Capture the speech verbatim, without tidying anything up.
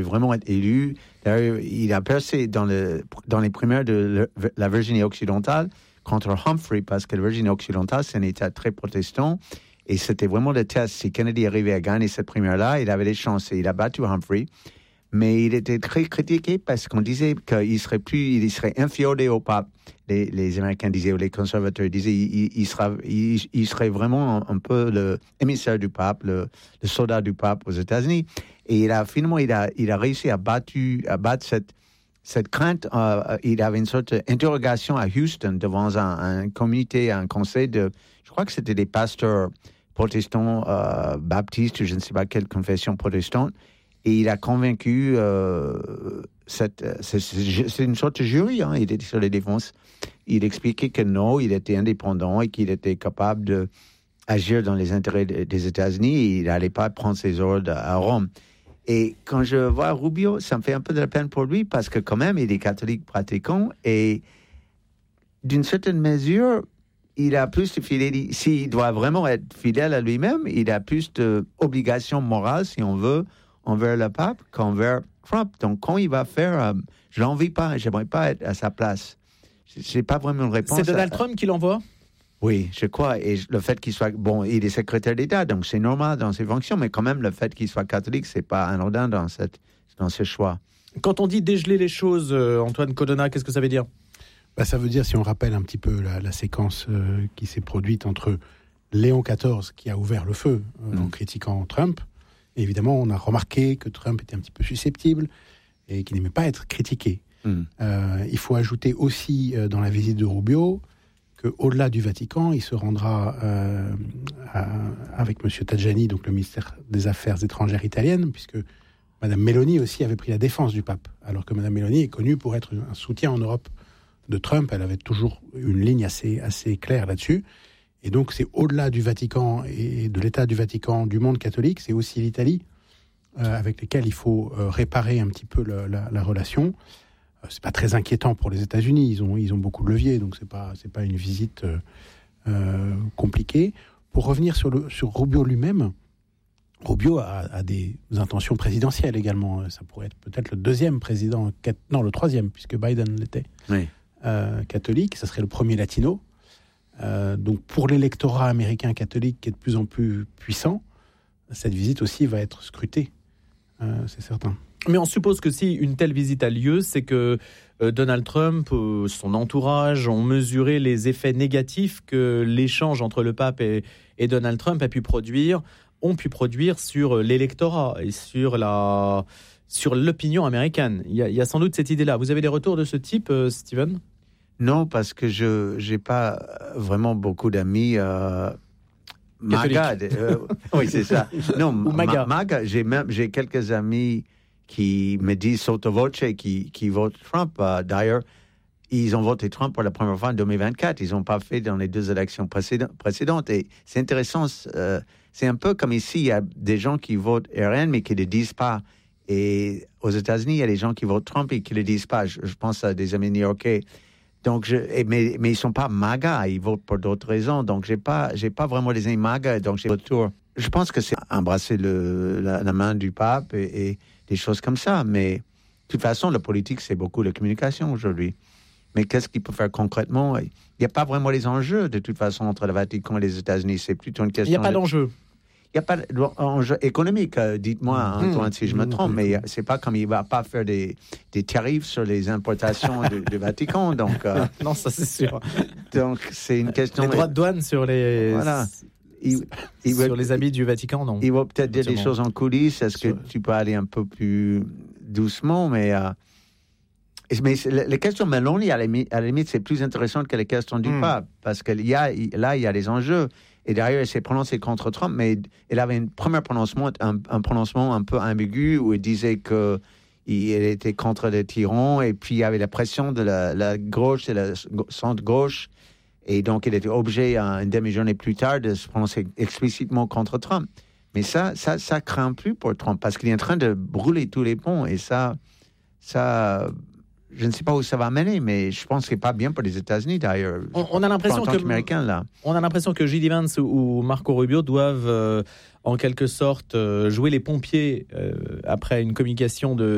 vraiment être élu. D'ailleurs, il a percé dans, le, dans les primaires de la Virginie occidentale contre Humphrey, parce que la Virginie occidentale, c'est un État très protestant. Et c'était vraiment le test. Si Kennedy arrivait à gagner cette primaire-là, il avait des chances. Et il a battu Humphrey. Mais il était très critiqué parce qu'on disait qu'il serait plus, il serait inféodé au pape. Les, les Américains disaient, ou les conservateurs disaient, il, il, sera, il, il serait vraiment un, un peu le émissaire du pape, le, le soldat du pape aux États-Unis. Et il a finalement, il a, il a réussi à, battu, à battre cette, cette crainte. Euh, il avait une sorte d'interrogation à Houston devant un, un comité, un conseil de, je crois que c'était des pasteurs protestants, euh, baptistes, je ne sais pas quelle confession protestante. Et il a convaincu, euh, cette, c'est, c'est une sorte de jury, hein, il était sur les défenses. Il expliquait que non, il était indépendant et qu'il était capable d'agir dans les intérêts des États-Unis et il n'allait pas prendre ses ordres à Rome. Et quand je vois Rubio, ça me fait un peu de la peine pour lui parce que quand même, il est catholique pratiquant et d'une certaine mesure, il a plus de fidélité. S'il doit vraiment être fidèle à lui-même, il a plus d'obligations morales, si on veut, envers le pape qu'envers Trump. Donc, quand il va faire, euh, je l'envie pas, j'aimerais pas être à sa place. J'ai pas vraiment une réponse. C'est Donald à... Trump qui l'envoie? Oui, je crois. Et le fait qu'il soit, bon, il est secrétaire d'État, donc c'est normal dans ses fonctions, mais quand même, le fait qu'il soit catholique, c'est pas anodin dans cette, dans ce choix. Quand on dit dégeler les choses, euh, Antoine Colonna, qu'est-ce que ça veut dire? Bah, ça veut dire, si on rappelle un petit peu la, la séquence euh, qui s'est produite entre Léon quatorze, qui a ouvert le feu euh, mmh. en critiquant Trump. Et évidemment, on a remarqué que Trump était un petit peu susceptible et qu'il n'aimait pas être critiqué. Mmh. Euh, il faut ajouter aussi euh, dans la visite de Rubio qu'au-delà du Vatican, il se rendra euh, à, avec M. Tajani, donc le ministère des Affaires étrangères italienne, puisque Mme Meloni aussi avait pris la défense du pape, alors que Mme Meloni est connue pour être un soutien en Europe de Trump. Elle avait toujours une ligne assez, assez claire là-dessus. Et donc, c'est au-delà du Vatican et de l'État du Vatican, du monde catholique, c'est aussi l'Italie, euh, avec lesquels il faut euh, réparer un petit peu le, la, la relation. Euh, c'est pas très inquiétant pour les États-Unis, ils ont, ils ont beaucoup de leviers, donc c'est pas, c'est pas une visite euh, euh, compliquée. Pour revenir sur, le, sur Rubio lui-même, Rubio a, a des intentions présidentielles également. Ça pourrait être peut-être le deuxième président, non, le troisième, puisque Biden l'était, oui. euh, catholique. Ça serait le premier latino. Euh, donc pour l'électorat américain catholique qui est de plus en plus puissant, cette visite aussi va être scrutée, euh, c'est certain. Mais on suppose que si une telle visite a lieu, c'est que euh, Donald Trump, euh, son entourage ont mesuré les effets négatifs que l'échange entre le pape et, et Donald Trump a pu produire, ont pu produire sur l'électorat et sur la, sur l'opinion américaine. Il y a, il y a sans doute cette idée-là. Vous avez des retours de ce type, euh, Steven ? Non, parce que je n'ai pas vraiment beaucoup d'amis euh, MAGA. Euh, oui, c'est ça. Non, Ou MAGA. Ma, MAGA, j'ai, même, j'ai quelques amis qui me disent sotto voce qui, qui votent Trump. Euh, d'ailleurs, ils ont voté Trump pour la première fois en deux mille vingt-quatre. Ils n'ont pas fait dans les deux élections précédentes. Et c'est intéressant. Euh, c'est un peu comme ici, il y a des gens qui votent R N, mais qui ne le disent pas. Et aux États-Unis, il y a des gens qui votent Trump et qui ne le disent pas. Je, je pense à des amis new-yorkais. Donc, je, mais, mais ils ne sont pas MAGA, ils votent pour d'autres raisons. Donc, je n'ai pas, j'ai pas vraiment des amis MAGA, donc j'ai retour. Je pense que c'est embrasser le, la, la main du pape et, et des choses comme ça. Mais de toute façon, la politique, c'est beaucoup de communication aujourd'hui. Mais qu'est-ce qu'il peut faire concrètement? Il n'y a pas vraiment les enjeux, de toute façon, entre le Vatican et les États-Unis. C'est plutôt une question... Il n'y a pas de... d'enjeu. Il n'y a pas d'enjeu économique, dites-moi, mmh, Antoine, si je me trompe, mais c'est pas comme il ne va pas faire des, des tarifs sur les importations du, du Vatican. Donc, euh, non, ça c'est sûr. Donc, c'est une question... Les droits de douane sur les, voilà. il, il sur va, les habits du Vatican, non. Il va peut-être dire des choses en coulisses. Est-ce que tu peux aller un peu plus doucement? Mais, euh, mais les questions Meloni, à la limite, à la limite, c'est plus intéressant que les questions du mmh. pape, parce que y a, là, il y a des enjeux. Et derrière, elle s'est prononcée contre Trump, mais elle avait un premier prononcement, un, un prononcement un peu ambigu, où elle disait qu'elle était contre les tyrans, et puis il y avait la pression de la, la gauche et la centre-gauche, et donc elle était obligée, une demi-journée plus tard, de se prononcer explicitement contre Trump. Mais ça, ça, ça craint plus pour Trump, parce qu'il est en train de brûler tous les ponts, et ça, ça... Je ne sais pas où ça va mener, mais je pense que c'est pas bien pour les États-Unis d'ailleurs. On, on a l'impression que là. On a l'impression que J D Vance ou Marco Rubio doivent euh, en quelque sorte euh, jouer les pompiers euh, après une communication de